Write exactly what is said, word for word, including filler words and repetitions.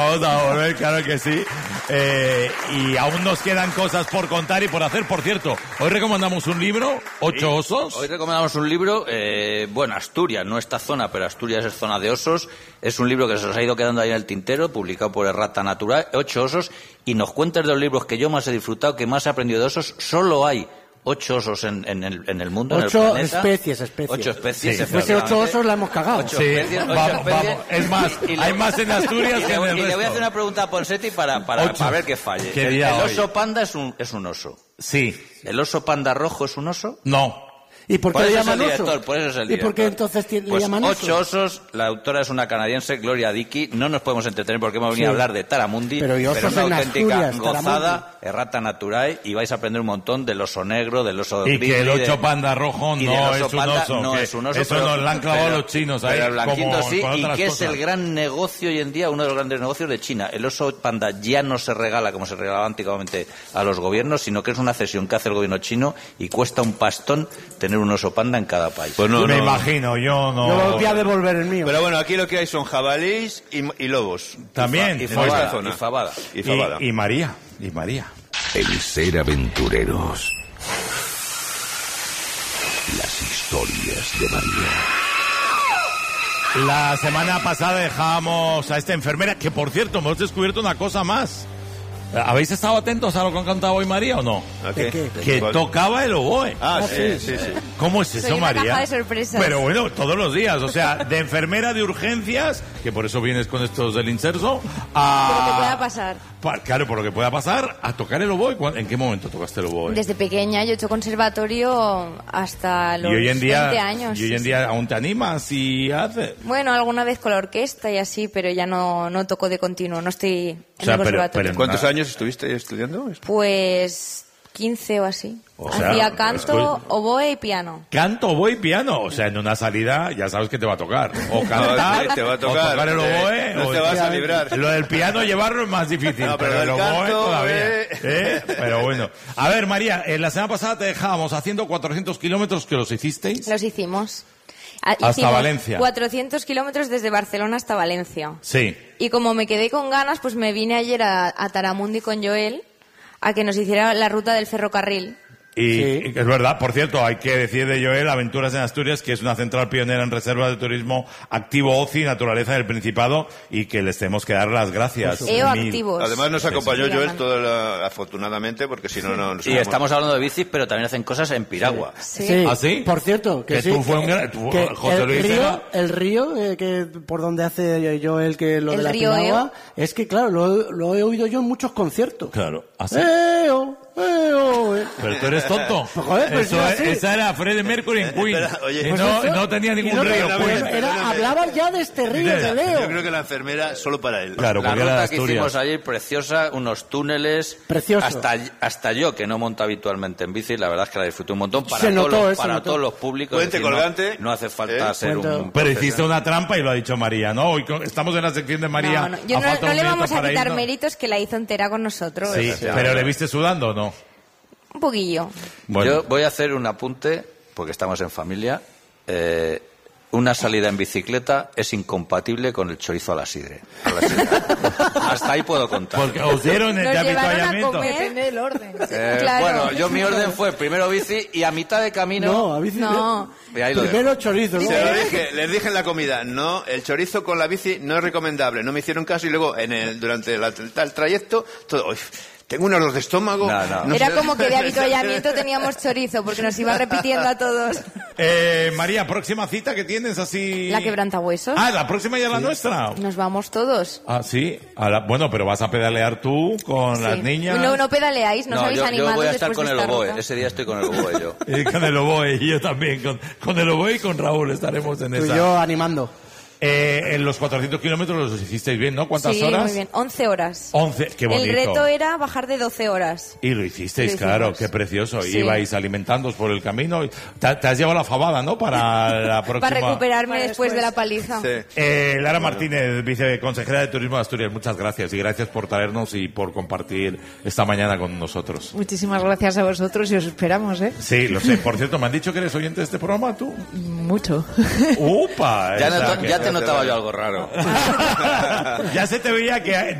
vamos a volver, claro que sí. Eh, y aún nos quedan cosas por contar y por hacer. Por cierto, hoy recomendamos un libro, Ocho osos. Hoy recomendamos un libro, eh, bueno, Asturias, no esta zona, pero Asturias es zona de osos. Es un libro que se nos ha ido quedando ahí en el tintero, publicado por Errata Natural, Ocho osos, y nos cuenta de los libros que yo más he disfrutado, que más he aprendido de osos. Solo hay ocho osos en, en, el, en el mundo, ocho en el planeta. especies, especies. Ocho especies. Sí, si fuese ocho osos la hemos cagado. Ocho Sí, especies, ocho vamos, especies. vamos. Es más, Y le- hay más en Asturias y que en le, el y le voy a resto. hacer una pregunta a Ponseti para, para, Ocho. para ver que falle. ¿Qué El, día el hoy? oso panda es un, es un oso. Sí. ¿El oso panda rojo es un oso? No. ¿Y por qué Por le eso es el llaman director, oso? por eso es el ¿Y por qué director. entonces ti- le Pues llaman Ocho oso? osos, la autora es una canadiense, Gloria Dickey. No nos podemos entretener porque hemos venido Sí. a hablar de Taramundi, Pero y osos es una en auténtica Asturias, gozada, Errata Naturae, y vais a aprender un montón del oso negro, del oso Y grizzly, que el de- ocho panda rojo y no del oso es un panda oso. no que es un oso, eso pero- nos lo han clavado pero- los chinos ahí. pero el blanquito como sí, con y otras que es cosas. el gran negocio hoy en día, uno de los grandes negocios de China. El oso panda ya no se regala como se regalaba antiguamente a los gobiernos, sino que es una cesión que hace el gobierno chino y cuesta un pastón tener un oso panda en cada país. Pues no, Me no. imagino, yo no. Yo voy a devolver el mío. Pero bueno, aquí lo que hay son jabalíes y, y lobos. También. Y En fabada, esta zona. y fabada. Y fabada. Y, y María, y María. El ser aventureros. Las historias de María. La semana pasada dejábamos a esta enfermera, que por cierto, hemos descubierto una cosa más. ¿Habéis estado atentos a lo que ha cantado hoy María o no? ¿A ¿De qué? qué? Que ¿Cuál? tocaba el oboe. Ah, Ah, sí, sí. sí, sí. ¿Cómo es eso, Soy una María? caja de sorpresas. Pero bueno, todos los días, o sea, de enfermera de urgencias, que por eso vienes con estos del inserso, a... Por lo que pueda pasar. Pa- claro, por lo que pueda pasar, a tocar el oboe. ¿Cuán- ¿En qué momento tocaste el oboe? Desde pequeña yo he hecho conservatorio hasta los y hoy en día, veinte años. y hoy sí, en sí. día aún te animas y haces. Bueno, alguna vez con la orquesta y así, pero ya no, no toco de continuo, no estoy en O sea, el pero- conservatorio. pero- ¿Cuántos Nada. años estuviste estudiando? Pues quince o así. O sea, Hacía canto, pues- oboe y piano. Canto, oboe y piano. O sea, en una salida ya sabes que te va a tocar. O cantar, No, te va a o tocar. tocar el oboe. No o- te vas a librar. Lo del piano llevarlo es más difícil, No, pero pero, del el oboe canto, todavía. eh. ¿Eh? Pero bueno. A ver, María, en la semana pasada te dejábamos haciendo cuatrocientos kilómetros, que los hicisteis. Los hicimos. Ah, Hasta hicimos Valencia. cuatrocientos kilómetros desde Barcelona hasta Valencia. Sí. Y como me quedé con ganas, pues me vine ayer a, a Taramundi con Joel a que nos hiciera la ruta del ferrocarril. Y Sí. y es verdad, por cierto, hay que decir de Joel, Aventuras en Asturias, que es una central pionera en reservas de turismo activo, ocio y naturaleza del Principado, y que les tenemos que dar las gracias. EO Mil. activos. Además nos acompañó Sí, sí. Joel todo la- afortunadamente, porque si no, no nos Y hubiéramos- estamos hablando de bicis, pero también hacen cosas en piragua. Sí. ¿Ah, sí? Por cierto, que, Que sí, tú fue un que- gran- tú, que José el Luis río, era- el río eh, que por donde hace yo el que lo El de la río piragua, es que claro, lo, lo he oído yo en muchos conciertos. Claro, así. ¡Eo! ¡Eo! eh. Pero tú eres tonto. Pues, joder, pues Eso yo es- sí. esa era Freddie Mercury en Queen. Espera, oye. Y Pues no, eso- no tenía y ningún no, río pero- Queen. pero era- hablaba ya de este río Mira, de Leo. Yo creo que la enfermera solo para él. Claro, La porque era de ruta que Asturias. hicimos ayer, preciosa, unos túneles. Precioso. Hasta, hasta yo, que no monto habitualmente en bici, la verdad es que la disfruté un montón. Para, Se todos, notó, los, eh, se para notó. todos los públicos. Puente es decir, no- colgante. No, hace falta ¿Eh? ser Puente- un... Pero hiciste una trampa y lo ha dicho María, ¿no? Hoy co- estamos en la sección de María. No, no, yo a no, falta no un le minuto vamos a para quitar irnos. méritos que la hizo entera con nosotros. Sí, pero ¿le viste sudando o no? Un poquillo. Bueno. Yo voy a hacer un apunte, porque estamos en familia. Eh, una salida en bicicleta es incompatible con el chorizo a la sidre. A la sidre. Hasta ahí puedo contar. Porque os dieron el Nos de llevaron a avituallamiento. comer. Depende del orden. Eh, Claro. Bueno, yo mi orden fue primero bici y a mitad de camino... No, a bici. No. Y ahí lo dejo. Primero chorizo, ¿no? Se lo dije, les dije en la comida, no, el chorizo con la bici no es recomendable. No me hicieron caso y luego en el, durante la- el trayecto, todo, "Uy, tengo un dolor de estómago. No, no. no Era sé". como que de avituallamiento teníamos chorizo, porque nos iba repitiendo a todos. Eh, María, próxima cita que tienes así... La quebrantahuesos. Ah, la próxima ya es la nuestra. Nos vamos todos. Ah, sí. A la- Bueno, pero vas a pedalear tú con las Sí. niñas. No, no pedaleáis, no, os No, habéis yo, animado yo voy a estar después con de el esta oboe. ruta. Ese día estoy con el oboe yo. Y con el oboe, y yo también. Con, con el oboe y con Raúl estaremos en Tú y esa. yo animando. Eh, en los cuatrocientos kilómetros los hicisteis bien, ¿no? ¿Cuántas Sí, horas? muy bien. once horas. once, qué bonito. El reto era bajar de doce horas. Y lo hicisteis, Lo hicimos. claro, qué precioso. Sí. Ibais alimentándoos por el camino. y- Te, te has llevado la fabada, ¿no? Para la próxima... Para recuperarme Para después después. de la paliza. Sí. Eh, Lara Martínez, viceconsejera de Turismo de Asturias, muchas gracias. Y gracias por traernos y por compartir esta mañana con nosotros. Muchísimas gracias a vosotros y os esperamos, ¿eh? Sí, lo sé. Por cierto, me han dicho que eres oyente de este programa, tú. Mucho. ¡Upa! Ya, esa noto- que- ya te notaba yo algo raro. ya se te veía que